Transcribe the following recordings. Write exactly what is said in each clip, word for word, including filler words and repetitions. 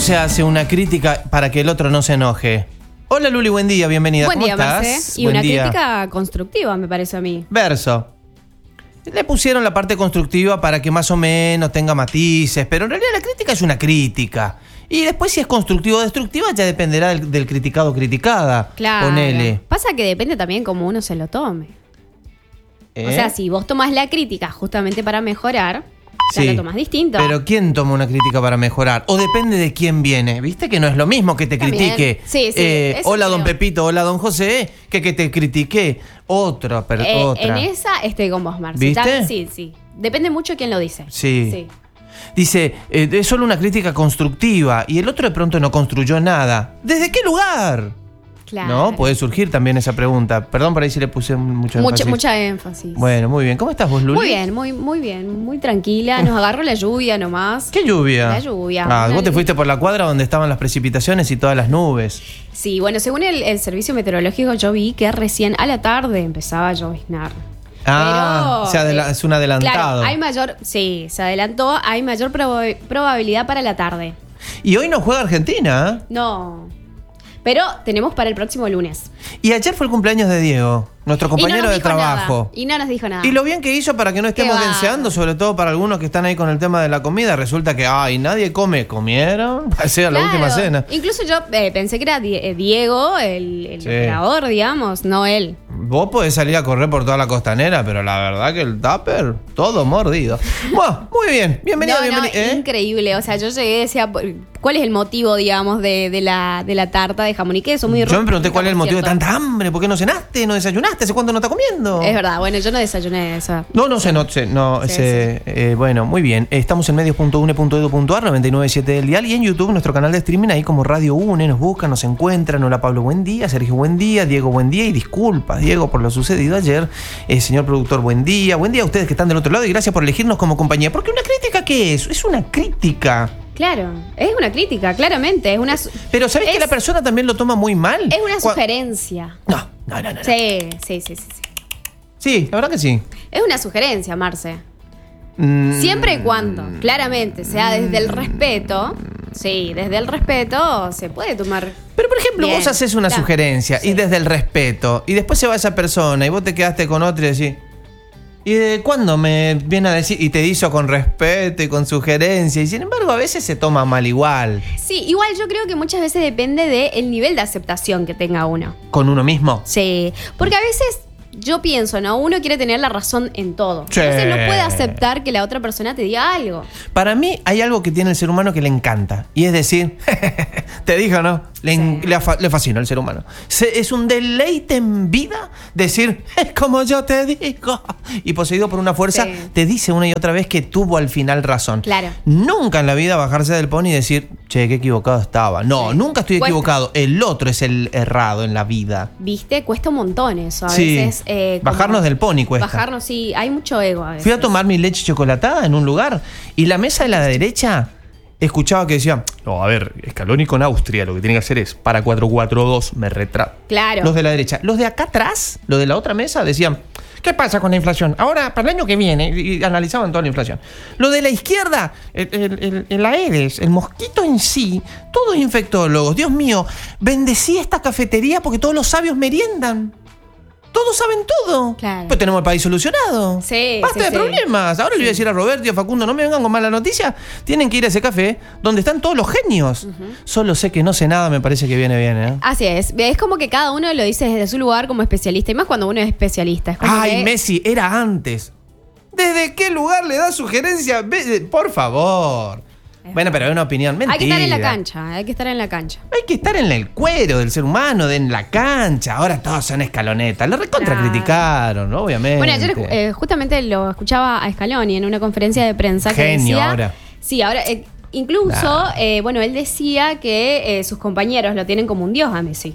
se hace una crítica para que el otro no se enoje? Hola Luli, buen día, bienvenida. Buen ¿Cómo día, estás? Marce. Y Buen una día. crítica constructiva, me parece a mí. Verso. Le pusieron la parte constructiva para que más o menos tenga matices, pero en realidad la crítica es una crítica. Y después si es constructiva o destructiva ya dependerá del, del criticado o criticada. Claro. Ponele. Pasa que depende también cómo uno se lo tome. ¿Eh? O sea, si vos tomás la crítica justamente para mejorar, ya Sí, lo tomás distinto. Pero ¿quién toma una crítica para mejorar? O depende de quién viene. ¿Viste que no es lo mismo que te También. critique? Sí, sí, eh, eso hola don creo. Pepito, hola don José, que que te critique otra, pero Eh, otra. en esa estoy con vos, Marce. ¿Viste? Tam- Sí, sí. Depende mucho de quién lo dice. Sí. Sí. Dice, eh, es solo una crítica constructiva y el otro de pronto no construyó nada. ¿Desde qué lugar? Claro. No, puede surgir también esa pregunta. Perdón por ahí si le puse mucho Mucha, énfasis. mucha énfasis. Bueno, muy bien. ¿Cómo estás vos, Luli? Muy bien, muy, muy bien. Muy tranquila. Nos agarró la lluvia nomás. ¿Qué lluvia? La lluvia. Ah, Una- vos te fuiste por la cuadra donde estaban las precipitaciones y todas las nubes. Sí, bueno, según el, el servicio meteorológico, yo vi que recién a la tarde empezaba a lloviznar. Ah, Pero, se adela- eh, es un adelantado. Claro, hay mayor, sí, se adelantó, hay mayor proba- probabilidad para la tarde. Y hoy no juega Argentina, ¿eh? No. Pero tenemos para el próximo lunes. Y ayer fue el cumpleaños de Diego, nuestro compañero y no nos de dijo trabajo. nada, y no nos dijo nada. Y lo bien que hizo para que no estemos Qué deseando, bárbaro. sobre todo para algunos que están ahí con el tema de la comida. Resulta que, ay, nadie come. ¿Comieron? Parecía la Claro. última cena. Incluso yo eh, pensé que era Die- eh, Diego, el, el Sí. operador, digamos, no él. Vos podés salir a correr por toda la costanera, pero la verdad que el tupper, todo mordido. Bueno, muy bien. Bienvenido, No, no, bienvenido. ¿eh? increíble. O sea, yo llegué y decía, ¿cuál es el motivo, digamos, de, de, la, de la tarta de jamón y queso? Muy Yo me pregunté rica, cuál es el por motivo de cierto. tanta hambre. ¿Por qué no cenaste? ¿No desayunaste? ¿Hace cuánto no está comiendo? Es verdad, bueno, yo no desayuné eso. No, no sé, no sé, no, Sí, ese, eh, bueno, muy bien. Estamos en medios punto une punto edu punto ar, noventa y nueve punto siete del dial, y en YouTube, nuestro canal de streaming, ahí como Radio UNE, nos buscan, nos encuentran. Hola Pablo, buen día. Sergio, buen día. Diego, buen día. Y disculpas, Diego, por lo sucedido ayer. Eh, señor productor, buen día. Buen día a ustedes que están del otro lado y gracias por elegirnos como compañía. Porque una crítica, ¿qué es? Es una crítica. Claro, es una crítica, claramente. Es una, su- Pero ¿sabés es, que la persona también lo toma muy mal? es una Cua- sugerencia. No, no, no, no. no. Sí, sí, sí, sí, sí. Sí, la verdad que sí. Es una sugerencia, Marce. Mm, Siempre y cuando, claramente, sea desde el respeto, sí, desde el respeto se puede tomar. Pero por ejemplo, Bien, vos haces una claro. sugerencia y Sí. desde el respeto, y después se va esa persona y vos te quedaste con otro y decís, ¿y de cuándo me viene a decir? Y te hizo con respeto y con sugerencia, y sin embargo a veces se toma mal igual. Sí, igual yo creo que muchas veces depende del nivel de aceptación que tenga uno. ¿Con uno mismo? Sí, porque a veces yo pienso, ¿no? Uno quiere tener la razón en todo. Sí. Entonces no puede aceptar que la otra persona te diga algo. Para mí hay algo que tiene el ser humano que le encanta, y es decir, te dijo, ¿no? Le, en- Sí. le, afa- le fascina al ser humano. Se- es un deleite en vida decir, es como yo te digo. Y poseído por una fuerza, Sí. te dice una y otra vez que tuvo al final razón. Claro. Nunca en la vida bajarse del pony y decir, che, qué equivocado estaba. No, Sí. nunca estoy Cuesta. equivocado. El otro es el errado en la vida. ¿Viste? Cuesta un montón eso. A Sí. veces. eh, como- Bajarnos del pony cuesta. Bajarnos, sí. Hay mucho ego a veces. Fui a tomar mi leche chocolatada en un lugar y la mesa de la derecha escuchaba que decía, no, a ver, Scaloni con Austria lo que tiene que hacer es para cuatro cuatro dos, me retrato. Claro. Los de la derecha. Los de acá atrás, los de la otra mesa, decían, ¿qué pasa con la inflación? Ahora, para el año que viene, y y analizaban toda la inflación. Lo de la izquierda, el, el, el- el Aedes, el mosquito en sí, todos infectólogos. Dios mío, bendecí esta cafetería porque todos los sabios meriendan. Todos saben todo. Claro. Pero tenemos el país solucionado. Sí, Basta sí, de sí. problemas. Ahora le voy a decir a Roberto y a Facundo, no me vengan con mala noticia. Tienen que ir a ese café donde están todos los genios. Solo sé que no sé nada, me parece que viene bien, ¿eh? Así es. Es como que cada uno lo dice desde su lugar como especialista. Y más cuando uno es especialista. Es como Ay, que- Messi, era antes. ¿Desde qué lugar le da sugerencia? Ve- Por favor. Bueno, pero es una opinión mentira. Hay que estar en la cancha. Hay que estar en la cancha. Hay que estar en el cuero del ser humano, de en la cancha. Ahora todos son escalonetas. Lo recontra Claro. criticaron, obviamente. Bueno, ayer eh, justamente lo escuchaba a Scaloni en una conferencia de prensa que Genio decía. ahora. Sí, ahora. eh, incluso, Nah. eh, bueno, él decía que eh, sus compañeros lo tienen como un dios a Messi.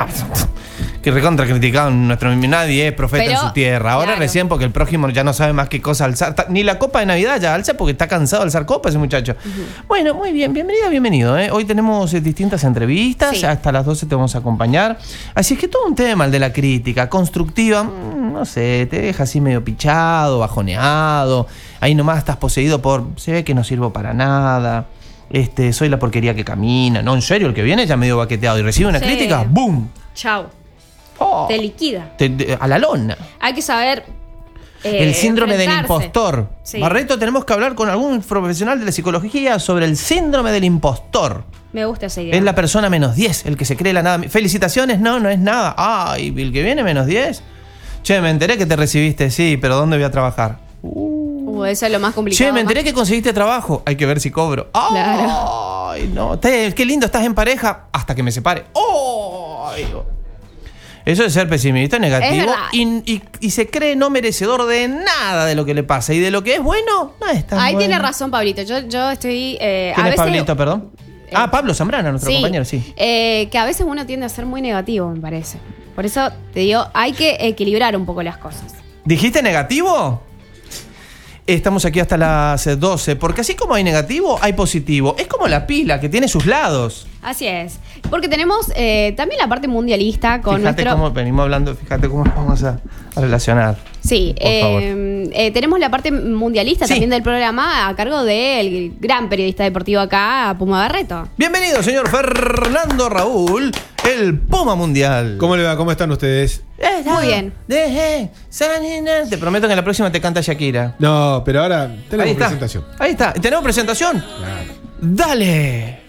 Que recontra criticaron nuestro nadie es profeta Pero, en su tierra. Ahora claro. recién porque el prójimo ya no sabe más qué cosa alzar. Ta- Ni la copa de Navidad ya alza porque está cansado de alzar copa ese muchacho. Bueno, muy bien, bienvenida, bienvenido. ¿eh? Hoy tenemos eh, distintas entrevistas, Sí. hasta las doce te vamos a acompañar. Así es que todo un tema el de la crítica constructiva, mm, no sé, te deja así medio pichado, bajoneado. Ahí nomás estás poseído por, se ve que no sirvo para nada. Este, soy la porquería que camina. No, en serio, el que viene ya medio baqueteado y recibe una Sí. crítica, ¡boom! Chau. Oh, Te liquida. te- te- a la lona. Hay que saber. eh, El síndrome del enfrentarse. impostor. Sí. Barreto, tenemos que hablar con algún profesional de la psicología sobre el síndrome del impostor. Me gusta esa idea. Es la persona menos diez, el que se cree la nada. Felicitaciones, no, no es nada. Ay, el que viene menos diez. Che, me enteré que te recibiste, sí, pero ¿dónde voy a trabajar? Uh, eso es lo más complicado. Che, me enteré más- que conseguiste trabajo. Hay que ver si cobro. Ay, Claro. no. Te- qué lindo, estás en pareja hasta que me separe. Ay. Eso es ser pesimista, negativo. Es verdad. Y, y- y se cree no merecedor de nada de lo que le pasa. Y de lo que es bueno, no es tan Ahí bueno. tiene razón, Pablito. Yo, yo estoy. Eh, ¿Quién a es veces, Pablito, perdón? Ah, Pablo Zambrana, nuestro sí, compañero, sí. eh, que a veces uno tiende a ser muy negativo, me parece. Por eso te digo, hay que equilibrar un poco las cosas. ¿Dijiste negativo? Estamos aquí hasta las doce, porque así como hay negativo, hay positivo. Es como la pila, que tiene sus lados. Así es. Porque tenemos eh, también la parte mundialista con Fíjate nuestro. cómo venimos hablando, fíjate cómo nos vamos a, a relacionar. Sí, Por favor. eh, eh, tenemos la parte mundialista Sí. también del programa a cargo del gran periodista deportivo acá, Puma Barreto. Bienvenido, señor Fernando Raúl, el Puma Mundial. ¿Cómo le va? ¿Cómo están ustedes? Muy bien. Deje, sanina. Te prometo que en la próxima te canta Shakira. No, pero ahora tenemos Ahí está. presentación. Ahí está. ¿Tenemos presentación? Claro. Dale.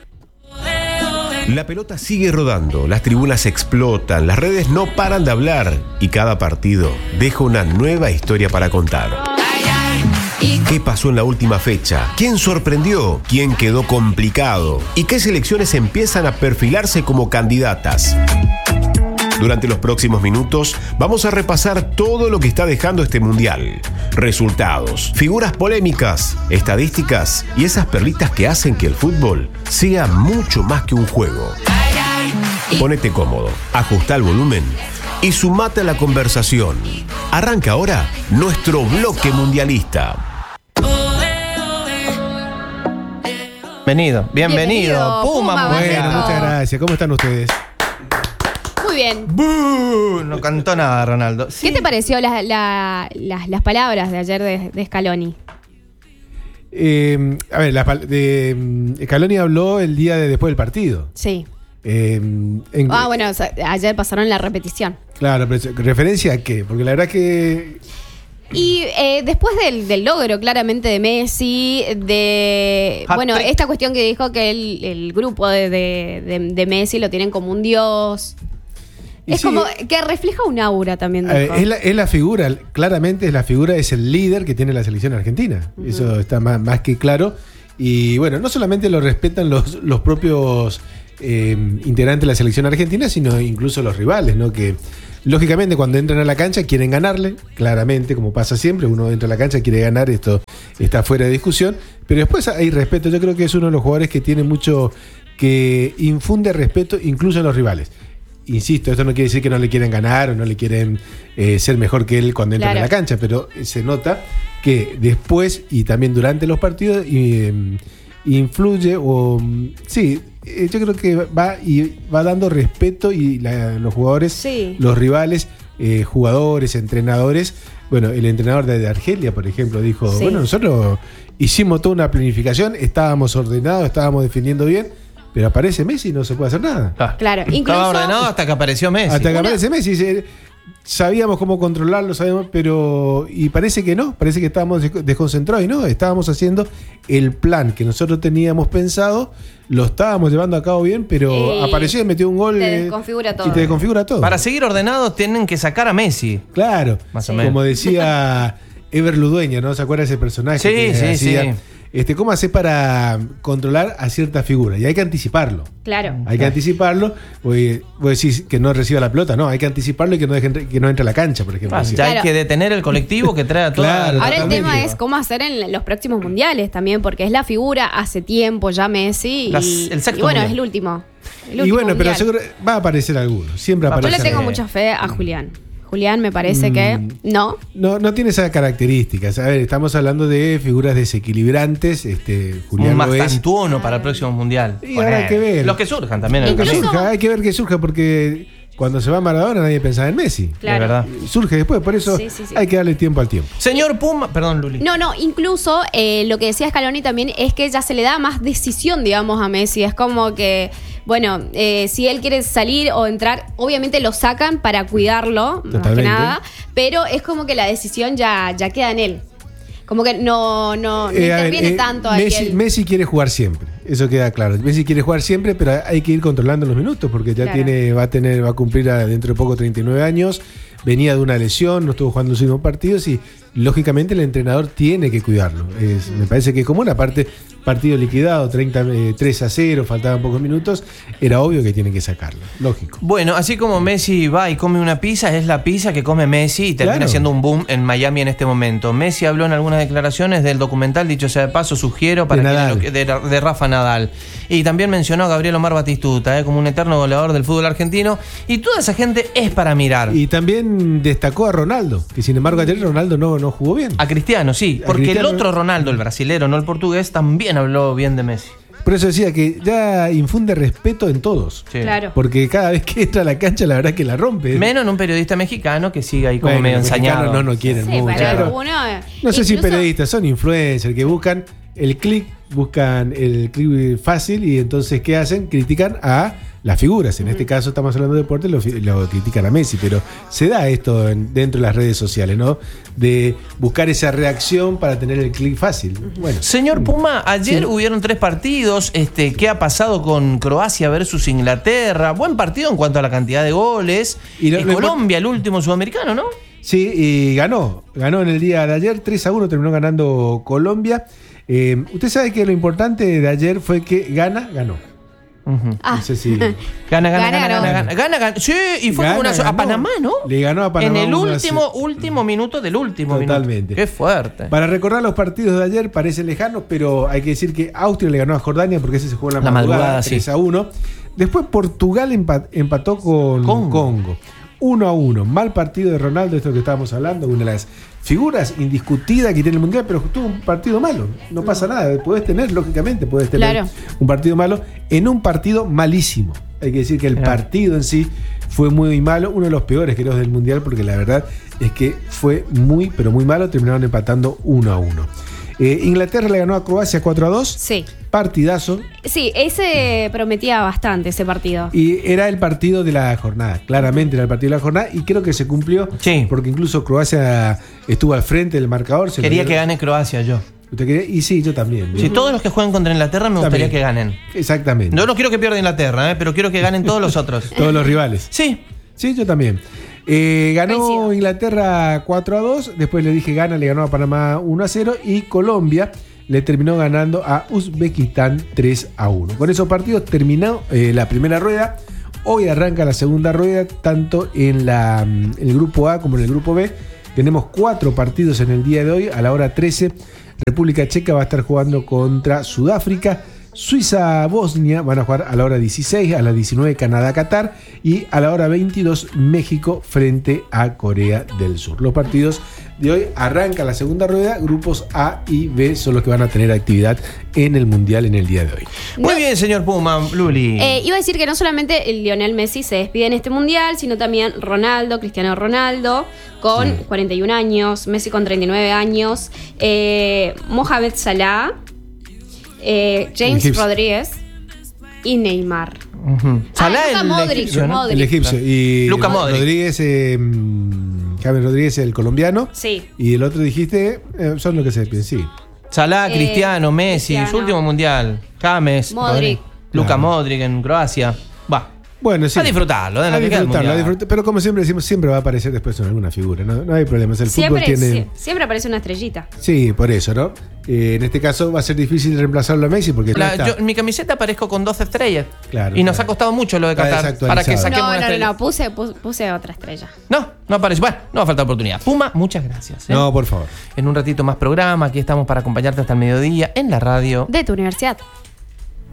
La pelota sigue rodando, las tribunas explotan, las redes no paran de hablar y cada partido deja una nueva historia para contar. ¿Qué pasó en la última fecha? ¿Quién sorprendió? ¿Quién quedó complicado? ¿Y qué selecciones empiezan a perfilarse como candidatas? Durante los próximos minutos vamos a repasar todo lo que está dejando este mundial. Resultados, figuras polémicas, estadísticas y esas perlitas que hacen que el fútbol sea mucho más que un juego. Ponete cómodo, ajusta el volumen y sumate a la conversación. Arranca ahora nuestro bloque mundialista. Bienvenido, bienvenido, Bienvenido, Puma Puma Mundial. Bueno, Barreto. muchas gracias. ¿Cómo están ustedes? Muy bien. ¡Bú! No cantó nada, Ronaldo. Sí. ¿Qué te pareció la- la- las- las palabras de ayer de, de Scaloni? Eh, a ver, la, pal- de, mm, Scaloni habló el día de después del partido. Sí. Eh, en- Ah, bueno, o sea, ayer pasaron la repetición. Claro, pero ¿referencia a qué? Porque la verdad que... Y eh, después del, del logro claramente de Messi, de Hat-trick. bueno, esta cuestión que dijo que el, el grupo de, de- de- de Messi lo tienen como un dios. Y Es sí, como que refleja un aura también. a ver, dijo. es, la, es la figura, claramente es la figura, es el líder que tiene la selección argentina. Eso está más, más que claro. Y bueno, no solamente lo respetan los, los propios eh, integrantes de la selección argentina, sino incluso los rivales, ¿no? Que lógicamente cuando entran a la cancha quieren ganarle, claramente, como pasa siempre, uno entra a la cancha, quiere ganar, esto está fuera de discusión, pero después hay respeto. Yo creo que es uno de los jugadores que tiene mucho, que infunde respeto incluso a los rivales. Insisto, esto no quiere decir que no le quieren ganar o no le quieren eh, ser mejor que él cuando entran Claro. a la cancha, pero se nota que después y también durante los partidos eh, influye o mm, sí, eh, yo creo que va y va dando respeto y la- los jugadores, Sí. los rivales, eh, jugadores, entrenadores. Bueno, el entrenador de, de Argelia, por ejemplo, dijo, Sí. bueno, nosotros hicimos toda una planificación, estábamos ordenados, estábamos defendiendo bien, pero aparece Messi y no se puede hacer nada. Ah, Claro, Estaba incluso- ordenado hasta que apareció Messi. Hasta que Una- aparece Messi. dice, sabíamos cómo controlarlo, sabíamos, pero. Y parece que no, parece que estábamos des- desconcentrados y no, estábamos haciendo el plan que nosotros teníamos pensado, lo estábamos llevando a cabo bien, pero Y apareció y metió un gol. te eh, desconfigura todo. Y te desconfigura todo. Para seguir ordenados tienen que sacar a Messi. Claro, Más o Sí. menos. como decía Ever Ludueño, ¿no? ¿Se acuerda ese personaje? Sí, que sí, hacía, sí. Este, ¿Cómo hacer para controlar a cierta figura? Y hay que anticiparlo. Claro. Hay que anticiparlo. Voy, voy a decir que no reciba la pelota. No, hay que anticiparlo y que no, deje, que no entre a la cancha, por ejemplo. Ah, Así. ya hay Claro. que detener el colectivo que trae a toda Claro, la- Ahora el totalmente. tema es cómo hacer en los próximos mundiales también, porque es la figura hace tiempo ya Messi y, Las- el sexto y bueno, mundial. es el último. el Y último bueno, pero mundial. seguro va a aparecer alguno. Siempre Va a Yo aparece. le tengo Parece- mucha fe a Julián. Julián me parece Mm. que no. No, no tiene esas características. A ver, estamos hablando de figuras desequilibrantes. Este, Julián un lo es. Mastantuono para el próximo mundial. Y habrá que ver. Los que surjan también. en el Que Incluso- camino. surja, hay que ver que surja porque Cuando se va Maradona nadie pensaba en Messi. Claro. De verdad. Surge después, por eso Sí, sí, sí. hay que darle tiempo al tiempo. Señor Puma, perdón, Luli. No, no, incluso eh, lo que decía Scaloni también es que ya se le da más decisión, digamos, a Messi. Es como que, bueno, eh, si él quiere salir o entrar, obviamente lo sacan para cuidarlo, más que Totalmente. nada, pero es como que la decisión ya, ya queda en él. Como que no, no, no Eh, a ver, interviene eh, tanto ahí Messi, él. Messi quiere jugar siempre, eso queda claro. Messi quiere jugar siempre, pero hay que ir controlando los minutos porque ya Claro. tiene, va a tener, va a cumplir a- dentro de poco treinta y nueve años. Venía de una lesión, no estuvo jugando los últimos partidos y lógicamente el entrenador tiene que cuidarlo. Es- me parece que como una parte partido liquidado, treinta, eh, tres a cero, faltaban pocos minutos, era obvio que tienen que sacarlo, lógico. Bueno, así como Messi va y come una pizza, es la pizza que come Messi y termina Claro. siendo un boom en Miami en este momento. Messi habló en algunas declaraciones del documental, dicho sea de paso, sugiero, para De quienes Nadal. lo que- de, de Rafa Nadal. Y también mencionó a Gabriel Omar Batistuta, eh, como un eterno goleador del fútbol argentino. Y toda esa gente es para mirar. Y también destacó a Ronaldo, que sin embargo ayer Ronaldo no, no jugó bien. A Cristiano, sí, A porque Cristiano- el otro Ronaldo, el brasilero, no el portugués, también habló bien de Messi. Por eso decía que ya infunde respeto en todos. Sí. Claro. Porque cada vez que entra a la cancha, la verdad es que la rompe. Menos en un periodista mexicano que sigue ahí como Bueno, medio los mexicanos ensañado. No, no quieren Sí, mucho. para pero- alguno, No sé si incluso- periodistas, son influencers que buscan el clic, buscan el clic fácil y entonces ¿qué hacen? Critican a las figuras. En este caso estamos hablando de deporte, lo, fi- lo critican a Messi, pero se da esto en- dentro de las redes sociales, ¿no? De buscar esa reacción para tener el clic fácil. Bueno, Señor Puma, ayer Sí. hubieron tres partidos. Este, ¿qué ha pasado con Croacia versus Inglaterra? Buen partido en cuanto a la cantidad de goles. Y Y lo- lo Colombia, el último sudamericano, ¿no? sí, y ganó. Ganó en el día de ayer, tres a uno terminó ganando Colombia. Eh, usted sabe que lo importante de ayer fue que gana, ganó. Ujú. Ah. No sé si... Gana, gana, Gana, gana, gana, ganó. gana, gana, gana. Sí, y fue Gana, como una so- a ganó. Panamá, ¿no? Le ganó a Panamá En el uno a último, cero. último minuto del último Totalmente. minuto. Qué fuerte. Para recordar los partidos de ayer, parecen lejanos, pero hay que decir que Austria le ganó a Jordania porque ese se jugó en la, La madrugada, madrugada, sí. tres a uno. Después Portugal empa- empató con Congo. Congo. uno a uno. Mal partido de Ronaldo, esto que estábamos hablando, una de las figuras indiscutidas que tiene el Mundial, pero tuvo un partido malo. No pasa nada. Puedes tener, lógicamente, puedes tener Claro. un partido malo en un partido malísimo. Hay que decir que el Claro. partido en sí fue muy malo, uno de los peores creo del Mundial, porque la verdad es que fue muy, pero muy malo. Terminaron empatando uno a uno. Eh, Inglaterra le ganó a Croacia cuatro a dos. Sí. Partidazo. Sí, ese prometía bastante, ese partido. Y era el partido de la jornada. Claramente era el partido de la jornada. Y creo que se cumplió. Sí. Porque incluso Croacia estuvo al frente del marcador. se lo Quería que dieron- gane Croacia yo. ¿Usted quería? Y sí, yo también. Si todos los que jueguen contra Inglaterra me gustaría También. que ganen. Exactamente. No, no quiero que pierda Inglaterra, eh, pero quiero que ganen todos los otros. Todos los rivales. Sí. Sí, yo también. Eh, ganó Coincido. Inglaterra cuatro a dos. Después le dije gana, le ganó a Panamá uno a cero. Y Colombia le terminó ganando a Uzbekistán tres a uno. Con esos partidos terminó eh, la primera rueda. Hoy arranca la segunda rueda, tanto en, la, en el grupo A como en el grupo B. Tenemos cuatro partidos en el día de hoy. A la hora trece, República Checa va a estar jugando contra Sudáfrica. Suiza-Bosnia van a jugar a la hora dieciséis, a las diecinueve Canadá-Qatar y a la hora veintidós México frente a Corea del Sur. Los partidos de hoy arranca la segunda rueda, grupos A y B son los que van a tener actividad en el Mundial en el día de hoy. Muy No. bien, señor Puma, Luli. Eh, iba a decir que no solamente el Lionel Messi se despide en este mundial, sino también Ronaldo, Cristiano Ronaldo, con Sí. cuarenta y un años, Messi con treinta y nueve años, eh, Mohamed Salah, eh, James egipcio. Rodríguez y Neymar. Ujú. Salah, Luka el Modric, egipcio, ¿no? Modric. El egipcio y Luka Modric. Rodríguez, eh, mm, James Rodríguez, el colombiano. Sí. Y el otro dijiste, eh, son lo que se despiden, sí. Salah, Eh, Cristiano, Messi, Cristiano. su último mundial. James, Modric. Rodríguez, Luka Claro. Modric en Croacia. Va. Bueno, sí. A disfrutarlo, de A lo que queda del disfrutarlo, a mundial. disfrutar. Pero como siempre decimos, siempre va a aparecer después en alguna figura. No, no hay problemas. El Siempre, fútbol tiene. sie- siempre aparece una estrellita. Sí, por eso, ¿no? Eh, en este caso va a ser difícil reemplazarlo a Messi porque La- no está. yo- en mi camiseta aparezco con doce estrellas. Claro, y nos claro. ha costado mucho lo de Está Qatar. desactualizado. Para que No, saquemos No, una no, no, estrella. no, puse, puse, puse otra estrella. No, no aparece. Bueno, no va a faltar oportunidad. Puma, muchas gracias. ¿eh? No, por favor. En un ratito más programa. Aquí estamos para acompañarte hasta el mediodía en la radio. De tu universidad.